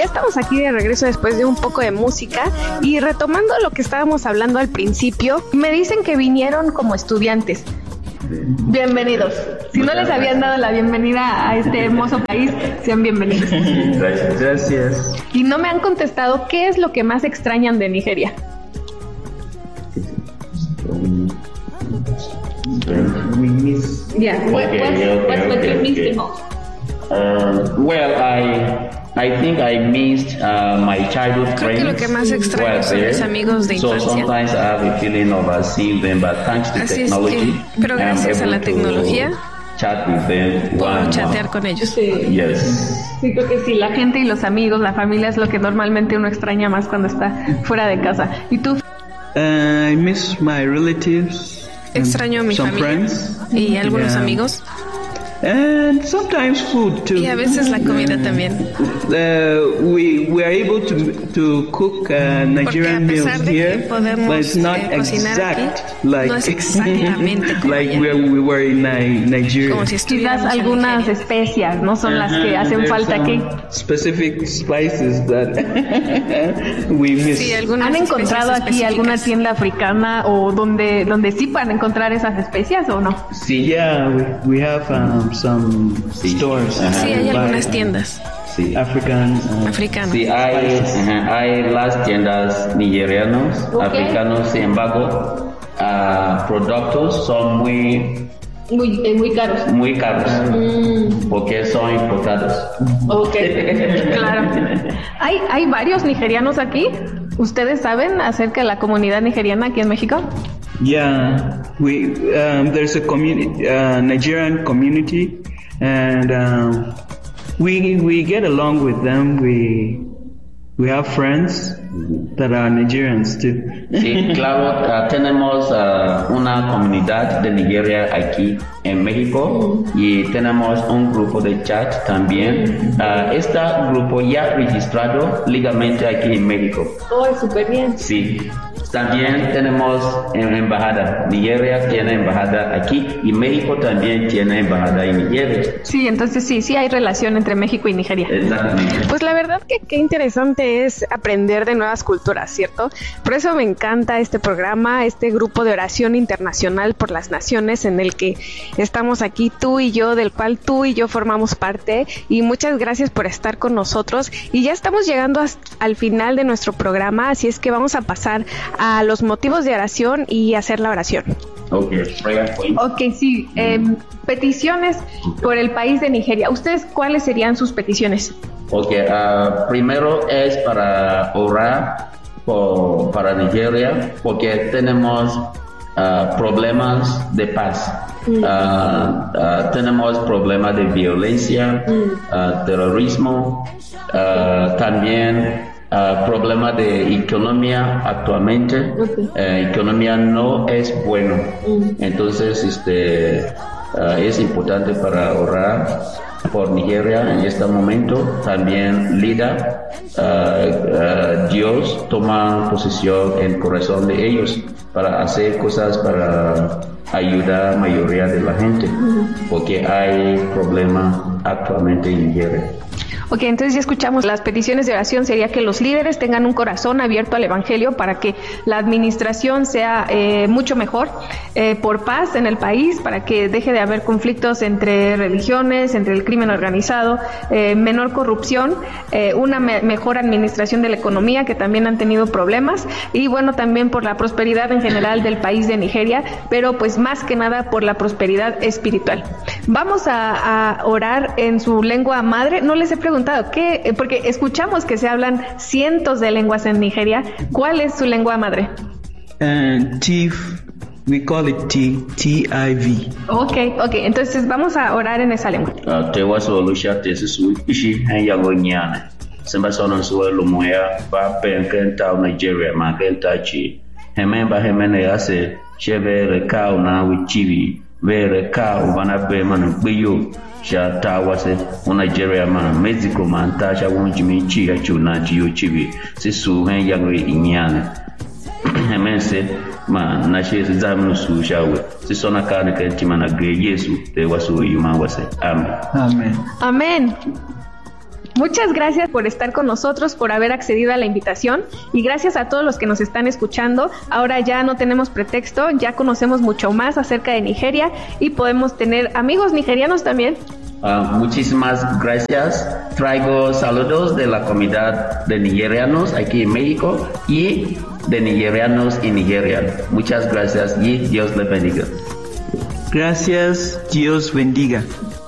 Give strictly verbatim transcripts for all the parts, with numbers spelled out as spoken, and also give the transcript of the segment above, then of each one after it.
estamos aquí de regreso después de un poco de música y retomando lo que estábamos hablando al principio, me dicen que vinieron como estudiantes. Bienvenidos. Si no les habían dado la bienvenida a este hermoso país, sean bienvenidos. Gracias. Y no me han contestado qué es lo que más extrañan de Nigeria. We miss. Yeah. What, Okay, what's, okay, what's what okay, you miss okay. the most? Uh, well, I I think I missed uh, my childhood Creo que friends. lo que más extraño while son there. mis amigos de So infancia. sometimes I have a feeling of uh, seeing them, but thanks to Así es technology, que, pero gracias I'm a la able to tecnología, chat with them puedo one chatear one. con ellos. Sí. Yes. Sí, creo que sí, la gente y los amigos, la familia es lo que normalmente uno extraña más cuando está fuera de casa. ¿Y tú? Uh, I miss my relatives. Extraño a mi some familia friends. y algunos Yeah. amigos. And sometimes food too. Y a veces la comida también. Uh, we we are able to to cook uh, Nigerian Porque a pesar meals de que here, podemos, but it's not eh, cocinar exact aquí, like no es exactamente como like allá. where we were in Ni- Nigeria. Como si Quizás estuviéramos en algunas Nigeria. especias no son las que Uh-huh. hacen There's falta some aquí. specific spices that we miss. Sí, algunas ¿Han encontrado especies aquí alguna específicas. tienda africana o donde donde sí puedan encontrar esas especias o no? Sí, yeah, we, we have um, some Sí. stores. Sí, hay by algunas tiendas Sí. African. Uh, africanas. Sí, hay, ajá, hay las tiendas nigerianos, africanos, sin embargo, uh, productos son muy Muy eh, muy caros. muy caros porque son importados. Okay. Claro. Hay hay varios nigerianos aquí. ¿Ustedes saben acerca de la comunidad nigeriana aquí en México? Yeah, we um, there's a community, uh, Nigerian community, and um, we we get along with them. We we have friends that are Nigerians too. Sí, claro, uh, tenemos uh, una comunidad de Nigeria aquí en México y tenemos un grupo de chat también. Uh, este grupo ya registrado legalmente aquí en México. Oh, súper bien. Sí. También tenemos en embajada. Nigeria tiene embajada aquí y México también tiene embajada en Nigeria. Sí, entonces sí, sí hay relación entre México y Nigeria. Exactamente. Pues la verdad que qué interesante es aprender de nuevas culturas, ¿cierto? Por eso me encanta este programa, este grupo de oración internacional por las naciones en el que estamos aquí tú y yo, del cual tú y yo formamos parte, y muchas gracias por estar con nosotros. Y ya estamos llegando hasta al final de nuestro programa, así es que vamos a pasar a los motivos de oración y hacer la oración. Ok, prayer point. Ok, sí. Eh, peticiones por el país de Nigeria. ¿Ustedes cuáles serían sus peticiones? Ok, uh, primero es para orar por, para Nigeria porque tenemos uh, problemas de paz. Uh, uh, tenemos problemas de violencia, uh, terrorismo, uh, también uh, problemas de economía actualmente. Okay. Uh, economía no es bueno, entonces este uh, es importante para orar por Nigeria en este momento. También líder, uh, uh, Dios toma posición en el corazón de ellos para hacer cosas para ayudar a la mayoría de la gente, porque hay problemas actualmente en Nigeria. Ok, entonces ya escuchamos las peticiones de oración. Sería que los líderes tengan un corazón abierto al Evangelio para que la administración sea eh, mucho mejor, eh, por paz en el país, para que deje de haber conflictos entre religiones, entre el crimen organizado, eh, menor corrupción, eh, una me- mejor administración de la economía, que también han tenido problemas, y bueno, también por la prosperidad en general del país de Nigeria, pero pues más que nada por la prosperidad espiritual. Vamos a, a orar en su lengua madre. No les he preguntado qué, porque escuchamos que se hablan cientos de lenguas en Nigeria. ¿Cuál es su lengua madre? And T, we call it T, T I V. Ok, ok, entonces vamos a orar en esa lengua. Uh, te waso lusha te sisu ishi hen yago nyane semba sono suwe lumoya ba pen kenta Nigeria ma kenta chi hememba hemene yase shebe rekao na wichibi ve rekao bana be man gbeyo sha ta wase o Nigeria ma Mexico ma ta sha won jimi chi ya chu na ji yo chibi sisu hen yago nyane hemense ma na she zamu su shawe sisona kana kenti mana gre Yesu te waso yuma wase amen. Amen. Amén. Muchas gracias por estar con nosotros, por haber accedido a la invitación, y gracias a todos los que nos están escuchando. Ahora ya no tenemos pretexto, ya conocemos mucho más acerca de Nigeria y podemos tener amigos nigerianos también. Uh, muchísimas gracias. Traigo saludos de la comunidad de nigerianos aquí en México y de nigerianos en Nigeria. Muchas gracias y Dios les bendiga. Gracias, Dios bendiga.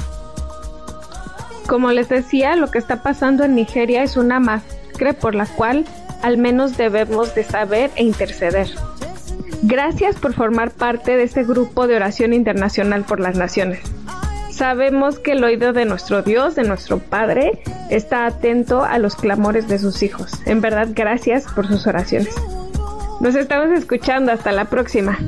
Como les decía, lo que está pasando en Nigeria es una masacre por la cual al menos debemos de saber e interceder. Gracias por formar parte de este grupo de oración internacional por las naciones. Sabemos que el oído de nuestro Dios, de nuestro Padre, está atento a los clamores de sus hijos. En verdad, gracias por sus oraciones. Nos estamos escuchando. Hasta la próxima.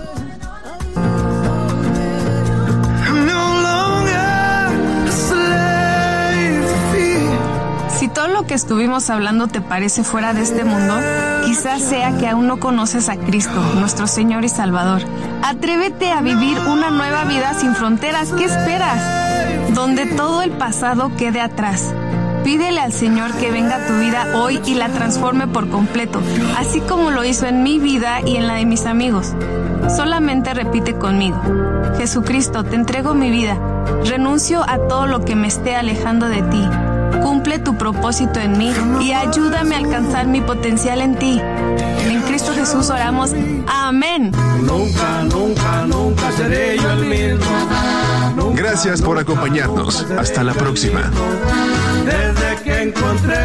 Si todo lo que estuvimos hablando te parece fuera de este mundo, quizás sea que aún no conoces a Cristo, nuestro Señor y Salvador. Atrévete a vivir una nueva vida sin fronteras. ¿Qué esperas? Donde todo el pasado quede atrás. Pídele al Señor que venga a tu vida hoy y la transforme por completo, así como lo hizo en mi vida y en la de mis amigos. Solamente repite conmigo: Jesucristo, te entrego mi vida. Renuncio a todo lo que me esté alejando de ti. Cumple tu propósito en mí y ayúdame a alcanzar mi potencial en ti. En Cristo Jesús oramos. Amén. Nunca, nunca, nunca seré yo el mismo. Nunca, Gracias por acompañarnos. Hasta la próxima. Desde que encontré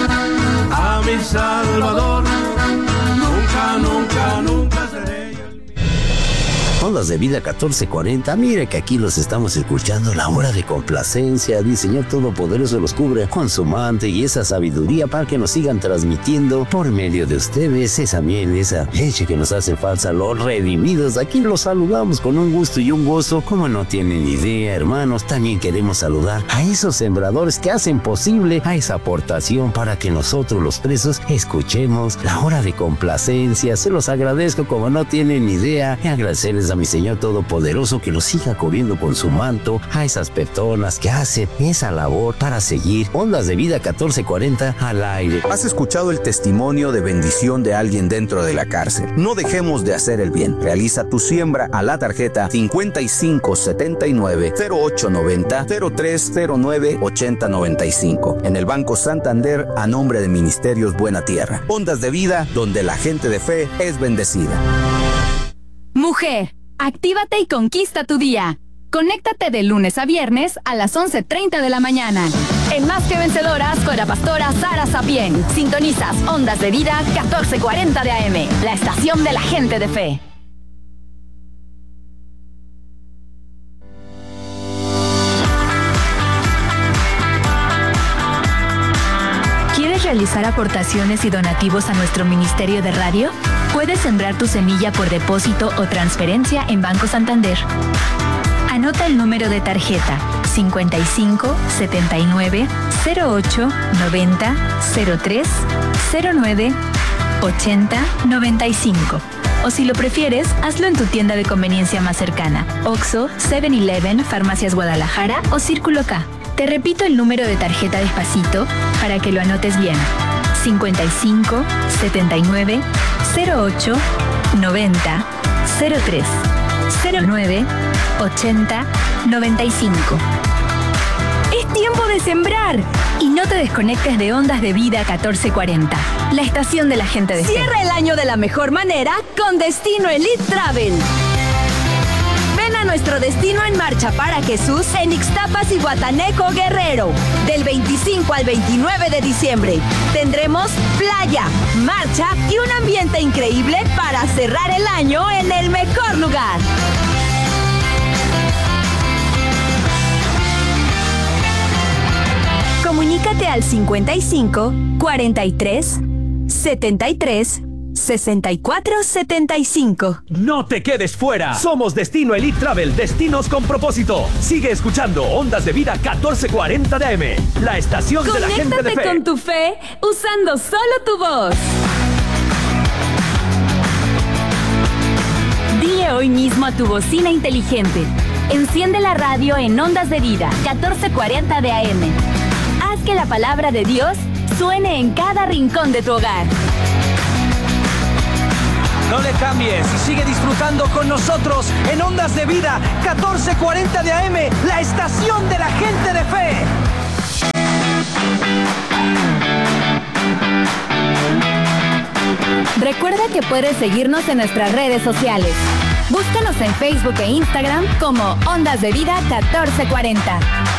a mi Salvador, nunca, nunca, nunca seré yo el mismo. Ondas de Vida catorce cuarenta, mire que aquí los estamos escuchando, la hora de complacencia. El Señor Todopoderoso los cubre con su manto y esa sabiduría para que nos sigan transmitiendo por medio de ustedes esa miel, esa leche que nos hace falta, los redimidos. Aquí los saludamos con un gusto y un gozo como no tienen idea, hermanos. También queremos saludar a esos sembradores que hacen posible a esa aportación para que nosotros los presos escuchemos la hora de complacencia. Se los agradezco como no tienen idea, y agradecerles a mi Señor Todopoderoso que los siga cubriendo con su manto, a esas personas que hacen esa labor para seguir Ondas de Vida catorce cuarenta al aire. Has escuchado el testimonio de bendición de alguien dentro de la cárcel. No dejemos de hacer el bien. Realiza tu siembra a la tarjeta cincuenta y cinco setenta y nueve cero ocho noventa cero tres cero nueve ochenta noventa y cinco en el Banco Santander a nombre de Ministerios Buena Tierra. Ondas de Vida, donde la gente de fe es bendecida. Mujer, actívate y conquista tu día. Conéctate de lunes a viernes a las once treinta de la mañana. En Más que Vencedoras con la pastora Sara Sapien. Sintonizas Ondas de Vida catorce cuarenta de A M, la estación de la gente de fe. ¿Quieres realizar aportaciones y donativos a nuestro ministerio de radio? Puedes sembrar tu semilla por depósito o transferencia en Banco Santander. Anota el número de tarjeta cincuenta y cinco setenta y nueve cero ocho noventa cero tres cero nueve ochenta noventa y cinco. O si lo prefieres, hazlo en tu tienda de conveniencia más cercana: Oxxo, seven eleven, Farmacias Guadalajara o Círculo K. Te repito el número de tarjeta despacito para que lo anotes bien: cincuenta y cinco setenta y nueve cero ocho noventa cero tres cero nueve ochenta noventa y cinco. Es tiempo de sembrar y no te desconectes de Ondas de Vida catorce cuarenta, la estación de la gente de fe. Cierra el año de la mejor manera con Destino Elite Travel. Ven a nuestro destino en marcha para Jesús en Ixtapas y Guataneco, Guerrero, del veinticinco al veintinueve de diciembre. Tendremos playa, marcha y un ambiente increíble para cerrar el año en el mejor lugar. Comunícate al cincuenta y cinco cuarenta y tres setenta y tres sesenta y cuatro setenta y cinco. No te quedes fuera. Somos Destino Elite Travel, destinos con propósito. Sigue escuchando Ondas de Vida catorce cuarenta de A M, la estación de la gente de fe. Conéctate con tu fe usando solo tu voz. Dile hoy mismo a tu bocina inteligente: enciende la radio en Ondas de Vida catorce cuarenta de A M. Haz que la palabra de Dios suene en cada rincón de tu hogar. No le cambies y sigue disfrutando con nosotros en Ondas de Vida catorce cuarenta de A M, la estación de la gente de fe. Recuerda que puedes seguirnos en nuestras redes sociales. Búscanos en Facebook e Instagram como Ondas de Vida catorce cuarenta.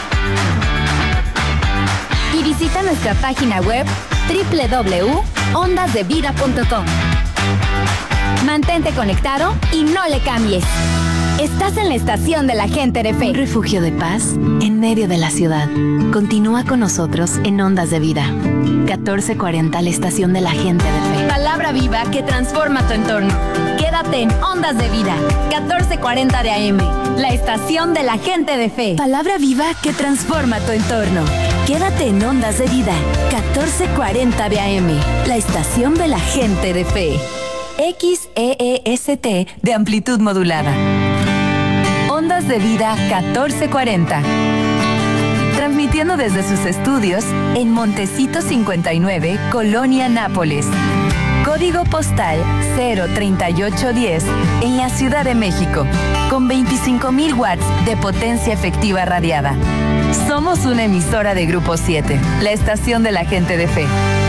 Y visita nuestra página web doble u doble u doble u punto ondas de vida punto com. Mantente conectado y no le cambies. Estás en la estación de la gente de fe. Un refugio de paz en medio de la ciudad. Continúa con nosotros en Ondas de Vida. catorce cuarenta, la estación de la gente de fe. Palabra viva que transforma tu entorno. Quédate en Ondas de Vida, catorce cuarenta de A M, la estación de la gente de fe. Palabra viva que transforma tu entorno. Quédate en Ondas de Vida, catorce cuarenta de A M, la estación de la gente de fe. X E E S T de amplitud modulada. Ondas de Vida catorce cuarenta. Transmitiendo desde sus estudios en Montecito cincuenta y nueve, Colonia Nápoles. Código postal cero treinta y ocho diez en la Ciudad de México, con veinticinco mil watts de potencia efectiva radiada. Somos una emisora de Grupo siete, la estación de la gente de fe.